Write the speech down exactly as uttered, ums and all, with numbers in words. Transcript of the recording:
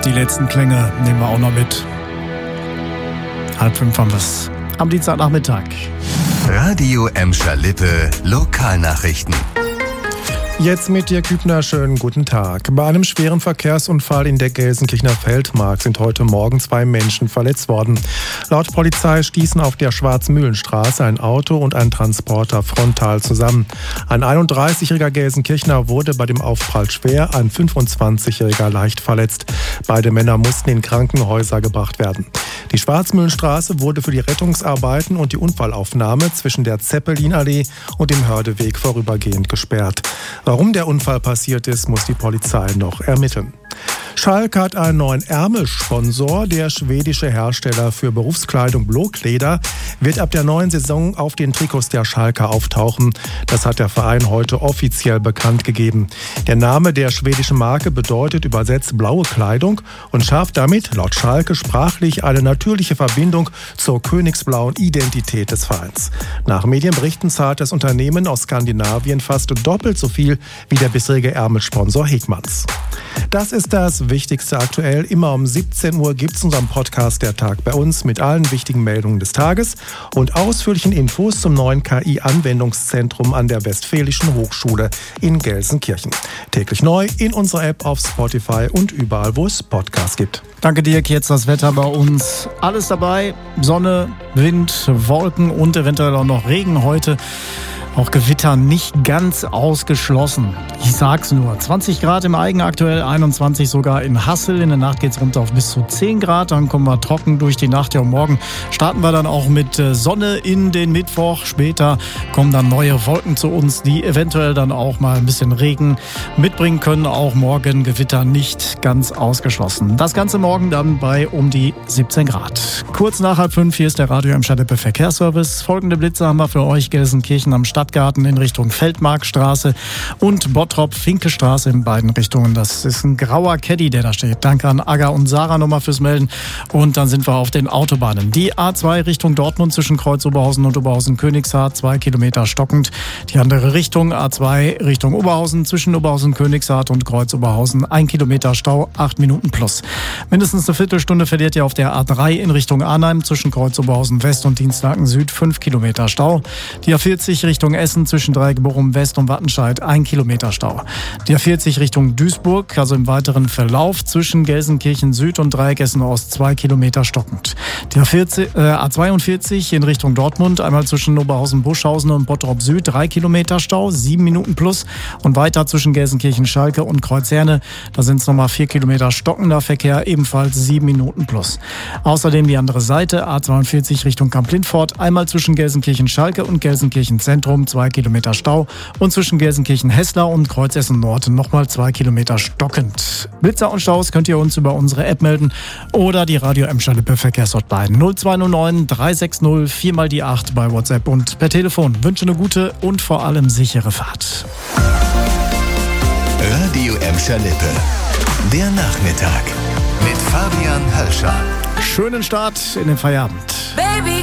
Die letzten Klänge nehmen wir auch noch mit. Halb fünf haben wir es am Dienstagnachmittag. Radio Emscher-Lippe Lokalnachrichten. Jetzt mit dir, Kübner, schönen guten Tag. Bei einem schweren Verkehrsunfall in der Gelsenkirchener Feldmark sind heute Morgen zwei Menschen verletzt worden. Laut Polizei stießen auf der Schwarzmühlenstraße ein Auto und ein Transporter frontal zusammen. Ein einunddreißigjähriger Gelsenkirchener wurde bei dem Aufprall schwer, ein fünfundzwanzigjähriger leicht verletzt. Beide Männer mussten in Krankenhäuser gebracht werden. Die Schwarzmühlenstraße wurde für die Rettungsarbeiten und die Unfallaufnahme zwischen der Zeppelinallee und dem Hördeweg vorübergehend gesperrt. Warum der Unfall passiert ist, muss die Polizei noch ermitteln. Schalke hat einen neuen Ärmelsponsor. Der schwedische Hersteller für Berufskleidung Blåkläder wird ab der neuen Saison auf den Trikots der Schalker auftauchen. Das hat der Verein heute offiziell bekannt gegeben. Der Name der schwedischen Marke bedeutet übersetzt blaue Kleidung und schafft damit laut Schalke sprachlich eine natürliche Verbindung zur königsblauen Identität des Vereins. Nach Medienberichten zahlt das Unternehmen aus Skandinavien fast doppelt so viel wie der bisherige Ärmelsponsor Hegmans. Das ist das Wichtigste aktuell. Immer um siebzehn Uhr gibt es unseren Podcast Der Tag bei uns mit allen wichtigen Meldungen des Tages und ausführlichen Infos zum neuen K I-Anwendungszentrum an der Westfälischen Hochschule in Gelsenkirchen. Täglich neu in unserer App auf Spotify und überall, wo es Podcasts gibt. Danke Dirk, jetzt das Wetter bei uns. Alles dabei, Sonne, Wind, Wolken und eventuell auch noch Regen heute. Auch Gewitter nicht ganz ausgeschlossen. Ich sag's nur. zwanzig Grad im Eigen aktuell, einundzwanzig sogar in Hassel. In der Nacht geht's runter auf bis zu zehn Grad. Dann kommen wir trocken durch die Nacht. Ja, und morgen starten wir dann auch mit Sonne in den Mittwoch. Später kommen dann neue Wolken zu uns, die eventuell dann auch mal ein bisschen Regen mitbringen können. Auch morgen Gewitter nicht ganz ausgeschlossen. Das Ganze morgen dann bei um die siebzehn Grad. Kurz nach halb fünf, hier ist der Radio Emscher-Lippe Verkehrsservice. Folgende Blitze haben wir für euch. Gelsenkirchen am Stadtgarten in Richtung Feldmarkstraße und Bottrop-Finke-Straße in beiden Richtungen. Das ist ein grauer Caddy, der da steht. Danke an Aga und Sarah nochmal fürs Melden. Und dann sind wir auf den Autobahnen. Die A zwei Richtung Dortmund zwischen Kreuz Oberhausen und Oberhausen-Königshardt, zwei Kilometer stockend. Die andere Richtung, A zwei Richtung Oberhausen zwischen Oberhausen-Königshardt und Kreuz Oberhausen, ein Kilometer Stau, acht Minuten plus. Mindestens eine Viertelstunde verliert ihr auf der A drei in Richtung Arnheim zwischen Kreuz Oberhausen West und Dienstlaken Süd, fünf Kilometer Stau. Die A vierzig Richtung Essen zwischen Dreieckbochum West und Wattenscheid, ein Kilometer Stau. Die A vierzig Richtung Duisburg, also im weiteren Verlauf zwischen Gelsenkirchen Süd und Dreieck Essen Ost, zwei Kilometer stockend. Die A vierzig, äh, A zweiundvierzig in Richtung Dortmund, einmal zwischen Oberhausen-Buschhausen und Bottrop Süd, drei Kilometer Stau, sieben Minuten plus. Und weiter zwischen Gelsenkirchen-Schalke und Kreuzherne, da sind es nochmal vier Kilometer stockender Verkehr, ebenfalls sieben Minuten plus. Außerdem die andere Seite, A zweiundvierzig Richtung Kamp-Lindfort, einmal zwischen Gelsenkirchen-Schalke und Gelsenkirchen-Zentrum, zwei Kilometer Stau und zwischen Gelsenkirchen-Hessler und Kreuzessen-Nord nochmal zwei Kilometer stockend. Blitzer und Staus könnt ihr uns über unsere App melden oder die Radio Emscher-Lippe Verkehrshotline null zwei null neun drei sechs null vier mal die acht bei WhatsApp und per Telefon. Wünsche eine gute und vor allem sichere Fahrt. Radio Emscher-Lippe, der Nachmittag mit Fabian Hölscher. Schönen Start in den Feierabend. Baby,